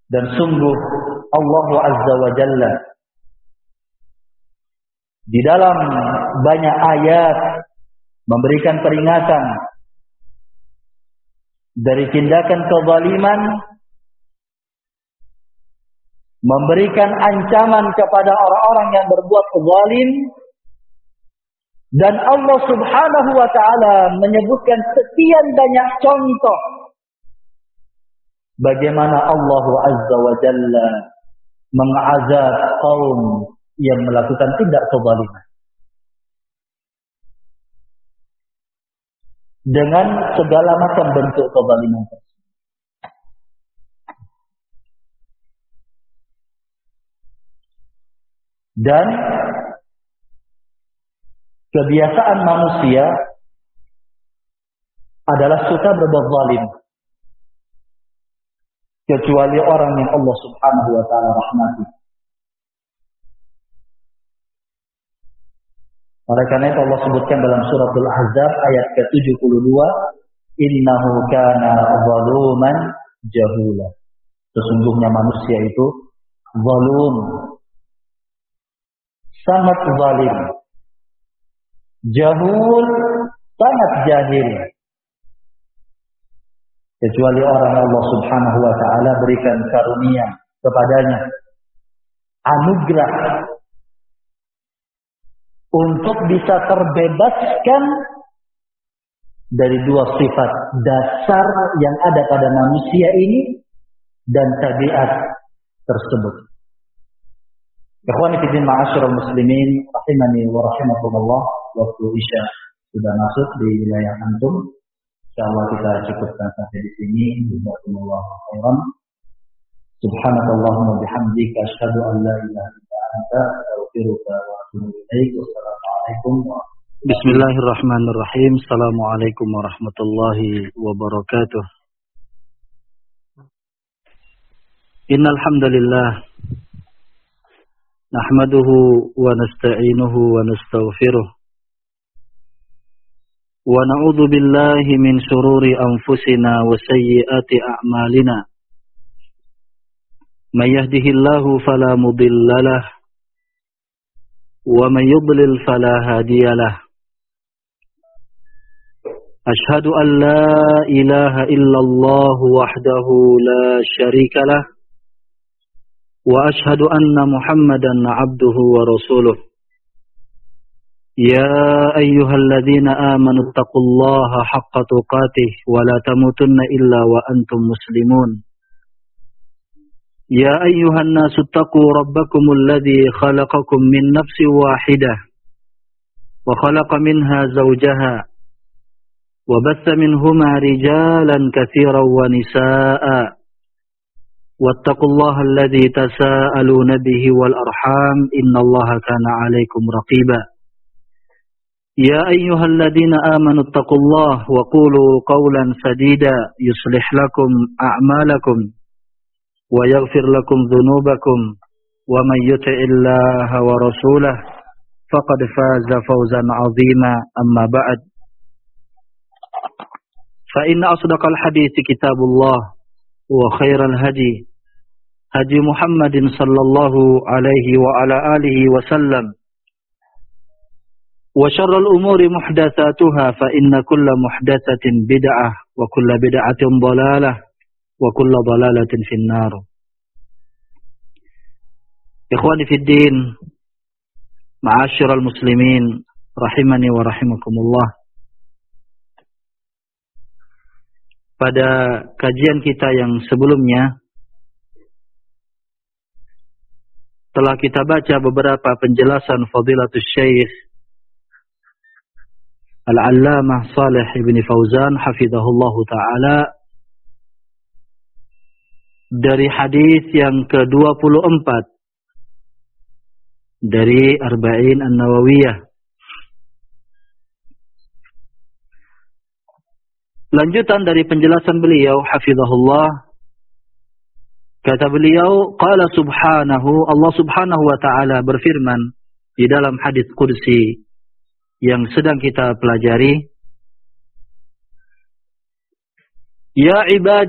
Dan sungguh Allah Azza wa Jalla di dalam banyak ayat memberikan peringatan dari tindakan kezaliman, memberikan ancaman kepada orang-orang yang berbuat zalim, dan Allah Subhanahu wa taala menyebutkan sekian banyak contoh bagaimana Allah Azza wa Jalla mengazab kaum yang melakukan tindak kezaliman dengan segala macam bentuk kezaliman. Dan kebiasaan manusia adalah suka berbuat zalim, kecuali orang yang Allah Subhanahu wa taala rahmati. Oleh karena itu Allah sebutkan dalam suratul Ahzab ayat ke-72, innahu kana zaluman jahula. Sesungguhnya manusia itu zalum, sangat zalim. Jahul, sangat jahil. Kecuali orang yang Allah Subhanahu wa taala berikan karunia kepadanya, anugerah untuk bisa terbebaskan dari dua sifat dasar yang ada pada manusia ini dan tabiat tersebut. Ikhwani fi din ma'asyiral muslimin rahimani wa rahimakumullah, waktu Isya sudah masuk di wilayah antum. Insyaallah kita cukupkan sampai di sini. Jazakumullahu khairan. Subhanakallahumma bihamdika asyhadu an la ilaha illa anta astaghfiruka wa atubu ilaik. Wassalamualaikum warahmatullahi wabarakatuh. Bismillahirrahmanirrahim. Assalamualaikum warahmatullahi wabarakatuh. Innal hamdalillah nahmaduhu wa nasta'inuhu wa nastaghfiruh wa na'udzu billahi min shururi anfusina wa sayyiati a'malina. May yahdihillahu fala mudilla lahu wa may yudlil fala hadiya lahu. Ashhadu an la ilaha illallah wahdahu la syarika lahu wa ashhadu anna Muhammadan 'abduhu wa rasuluh. Ya ayyuhalladzina amanu taqullaha haqqa tuqatih wa la tamutunna illa wa antum muslimun. Ya ayyuhan nasu taqu rabbakumul ladzi khalaqakum min nafsin wahidah wa khalaqa minha zawjaha wa batha minhuma rijalan katsiran wa nisaa'a. Wattaqullaha alladzi tasaaluna bihi wal arham innallaha kana 'alaikum raqiba. Ya ayyuhalladzina amanu taqullaha wa qulu qawlan sadida yuslih lakum a'malakum wa yaghfir lakum dhunubakum wa may yuti'illaha wa rasulahu faqad faza fawzan 'azima. Amma ba'd. Fa inna asdaqal hadithi kitabullah wa khairal hadi hadi Muhammadin sallallahu alaihi wa ala alihi wa sallam wa syarrul umuri muhdatsatuha fa inna kulla muhdatsatin bid'ah wa kulla bid'atin dhalalah wa kulla dhalalatin finnar. Ikhwani fid din, ma'asyiral muslimin rahimani wa rahimakumullah. Pada kajian kita yang sebelumnya telah kita baca beberapa penjelasan Fadilatul Syekh Al-Allamah Shalih Ibn Fauzan hafizahullahu ta'ala dari hadis yang ke-24 dari Arba'in An-Nawawiyah. Lanjutan dari penjelasan beliau hafizahullah, kata beliau, qala subhanahu, Allah subhanahu wa ta'ala berfirman di dalam hadis qudsi yang sedang kita pelajari, ya ibadi